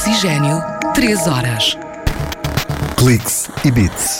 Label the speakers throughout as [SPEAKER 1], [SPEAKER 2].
[SPEAKER 1] Oxigênio, 3 horas.
[SPEAKER 2] Cliques e Beats.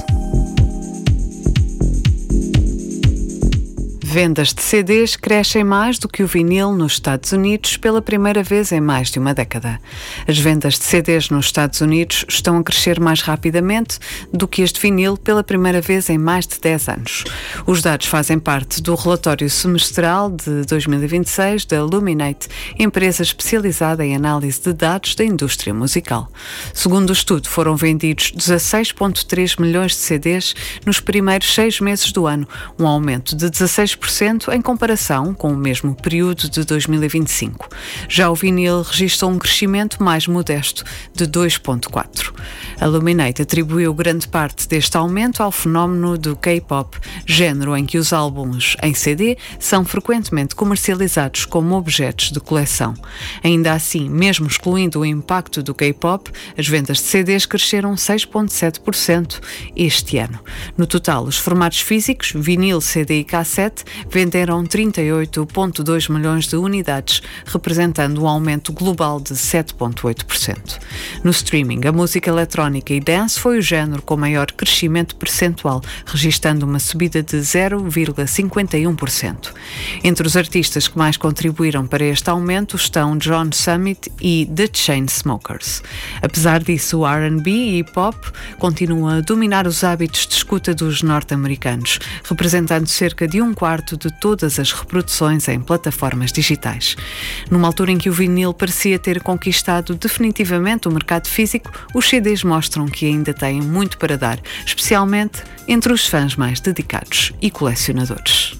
[SPEAKER 3] Vendas de CDs crescem mais do que o vinil nos Estados Unidos pela primeira vez em mais de uma década. As vendas de CDs nos Estados Unidos estão a crescer mais rapidamente do que as de vinil pela primeira vez em mais de 10 anos. Os dados fazem parte do relatório semestral de 2026 da Luminate, empresa especializada em análise de dados da indústria musical. Segundo o estudo, foram vendidos 16,3 milhões de CDs nos primeiros 6 meses do ano, um aumento de 16% em comparação com o mesmo período de 2025. Já o vinil registrou um crescimento mais modesto de 2,4%. A Luminate atribuiu grande parte deste aumento ao fenómeno do K-pop, género em que os álbuns em CD são frequentemente comercializados como objetos de coleção. Ainda assim, mesmo excluindo o impacto do K-pop, as vendas de CDs cresceram 6,7% este ano. No total, os formatos físicos, vinil, CD e cassete, venderam 38,2 milhões de unidades, representando um aumento global de 7,8%. No streaming, a música eletrónica e dance foi o género com maior crescimento percentual, registando uma subida de 0,51%. Entre os artistas que mais contribuíram para este aumento estão John Summit e The Chainsmokers. Apesar disso, o R&B e hip-hop continuam a dominar os hábitos de escuta dos norte-americanos, representando cerca de 1/4 de todas as reproduções em plataformas digitais. Numa altura em que o vinil parecia ter conquistado definitivamente o mercado físico, os CDs mostram que ainda têm muito para dar, especialmente entre os fãs mais dedicados e colecionadores.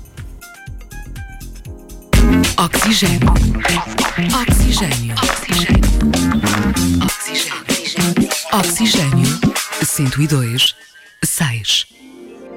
[SPEAKER 1] Oxigênio. Oxigênio. Oxigênio. Oxigênio. 102,6.